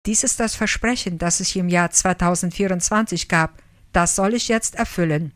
Dies ist das Versprechen, das ich im Jahr 2024 gab. Das soll ich jetzt erfüllen.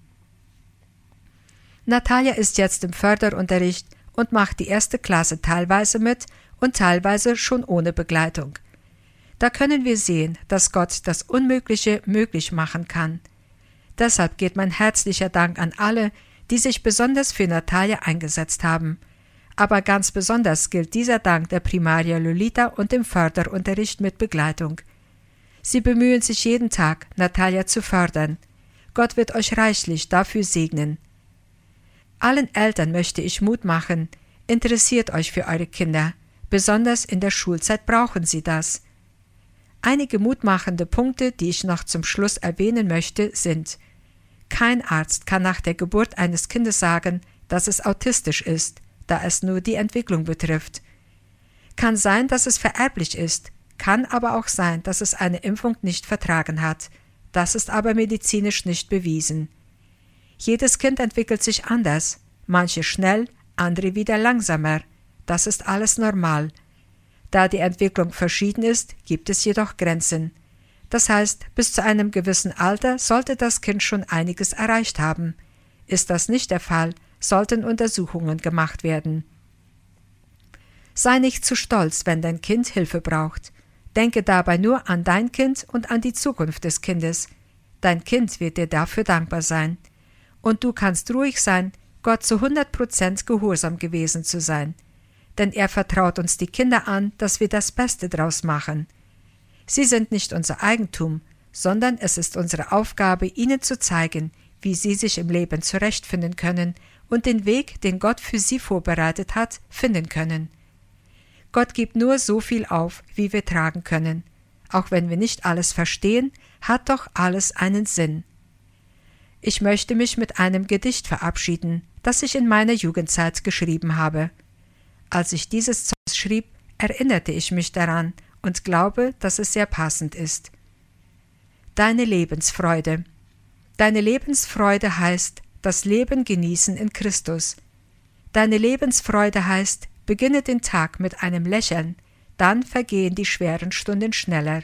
Natalia ist jetzt im Förderunterricht und macht die erste Klasse teilweise mit und teilweise schon ohne Begleitung. Da können wir sehen, dass Gott das Unmögliche möglich machen kann. Deshalb geht mein herzlicher Dank an alle, die sich besonders für Natalia eingesetzt haben. Aber ganz besonders gilt dieser Dank der Primaria Lolita und dem Förderunterricht mit Begleitung. Sie bemühen sich jeden Tag, Natalia zu fördern. Gott wird euch reichlich dafür segnen. Allen Eltern möchte ich Mut machen. Interessiert euch für eure Kinder. Besonders in der Schulzeit brauchen sie das. Einige mutmachende Punkte, die ich noch zum Schluss erwähnen möchte, sind: Kein Arzt kann nach der Geburt eines Kindes sagen, dass es autistisch ist, da es nur die Entwicklung betrifft. Kann sein, dass es vererblich ist, kann aber auch sein, dass es eine Impfung nicht vertragen hat. Das ist aber medizinisch nicht bewiesen. Jedes Kind entwickelt sich anders, manche schnell, andere wieder langsamer. Das ist alles normal. Da die Entwicklung verschieden ist, gibt es jedoch Grenzen. Das heißt, bis zu einem gewissen Alter sollte das Kind schon einiges erreicht haben. Ist das nicht der Fall, sollten Untersuchungen gemacht werden. Sei nicht zu stolz, wenn dein Kind Hilfe braucht. Denke dabei nur an dein Kind und an die Zukunft des Kindes. Dein Kind wird dir dafür dankbar sein. Und du kannst ruhig sein, Gott zu 100% gehorsam gewesen zu sein. Denn er vertraut uns die Kinder an, dass wir das Beste draus machen. Sie sind nicht unser Eigentum, sondern es ist unsere Aufgabe, ihnen zu zeigen, wie sie sich im Leben zurechtfinden können und den Weg, den Gott für sie vorbereitet hat, finden können. Gott gibt nur so viel auf, wie wir tragen können. Auch wenn wir nicht alles verstehen, hat doch alles einen Sinn. Ich möchte mich mit einem Gedicht verabschieden, das ich in meiner Jugendzeit geschrieben habe. Als ich dieses Zeug schrieb, erinnerte ich mich daran und glaube, dass es sehr passend ist. Deine Lebensfreude. Deine Lebensfreude heißt, das Leben genießen in Christus. Deine Lebensfreude heißt, beginne den Tag mit einem Lächeln, dann vergehen die schweren Stunden schneller.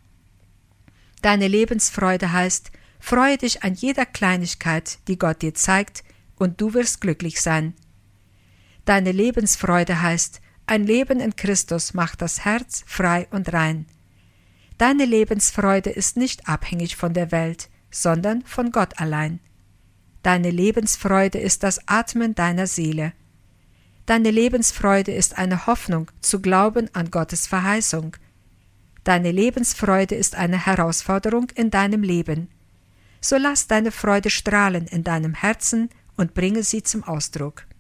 Deine Lebensfreude heißt, freue dich an jeder Kleinigkeit, die Gott dir zeigt, und du wirst glücklich sein. Deine Lebensfreude heißt, ein Leben in Christus macht das Herz frei und rein. Deine Lebensfreude ist nicht abhängig von der Welt, sondern von Gott allein. Deine Lebensfreude ist das Atmen deiner Seele. Deine Lebensfreude ist eine Hoffnung, zu glauben an Gottes Verheißung. Deine Lebensfreude ist eine Herausforderung in deinem Leben. So lass deine Freude strahlen in deinem Herzen und bringe sie zum Ausdruck.